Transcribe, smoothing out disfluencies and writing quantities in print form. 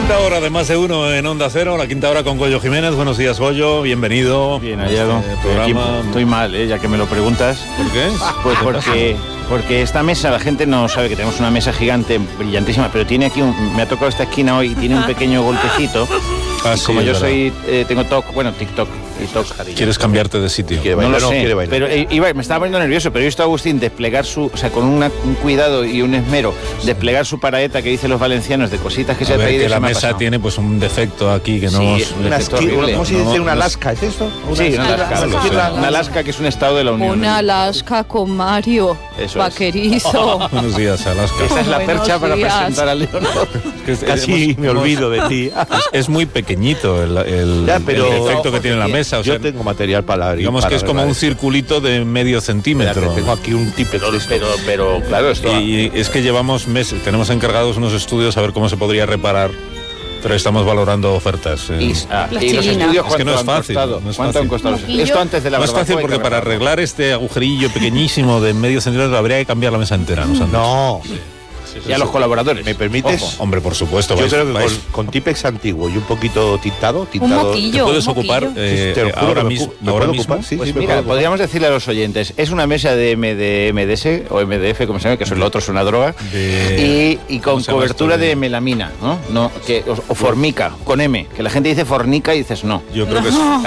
quinta hora de Más de Uno en Onda Cero, la quinta hora con Goyo Jiménez. Buenos días, Goyo, bienvenido. Bien hallado. Estoy mal, ya que me lo preguntas. ¿Por qué? Pues porque esta mesa, la gente no sabe que tenemos una mesa gigante, brillantísima, pero tiene aquí me ha tocado esta esquina hoy, tiene un pequeño golpecito. Sí, como yo tengo TikTok y TOC. ¿Quieres cambiarte de sitio? No lo sé, pero me estaba poniendo nervioso, pero he visto a Agustín desplegar con un cuidado y un esmero, desplegar su paraeta que dicen los valencianos de cositas que se ha traído. Que la mesa tiene pues un defecto aquí que no... ¿Cómo se dice? ¿Una Alaska? ¿Es esto? Sí, una Alaska que es un estado de la Unión. Una Alaska con Mario. Eso Vaquerizo. Buenos días, Alaska. Esa es la percha para presentar a Leonor. Casi me olvido de ti. Es muy pequeñito el efecto que tiene la mesa. O sea, yo tengo material para... Digamos que es como un circulito de medio centímetro. Tengo aquí un tipe. Pero claro, esto... Y es que llevamos meses, tenemos encargados unos estudios a ver cómo se podría reparar, pero estamos valorando ofertas. Y los estudios, es que no es fácil. ¿Cuánto han costado? Esto antes de la barbacoa. No es fácil porque para arreglar este agujerillo pequeñísimo de medio centímetro habría que cambiar la mesa entera. No. Y a los colaboradores. ¿Me permites? Ojo. Hombre, por supuesto. Yo creo que con Tipex antiguo y un poquito tintado, un moquillo, ¿te puedes ocupar ahora mismo? Sí, pues mira, podríamos decirle a los oyentes, es una mesa de MDS o MDF, como se llama, que lo otro es una droga, y con cobertura de melamina, ¿no? O formica, con M, que la gente dice fornica y dices no. Yo creo que es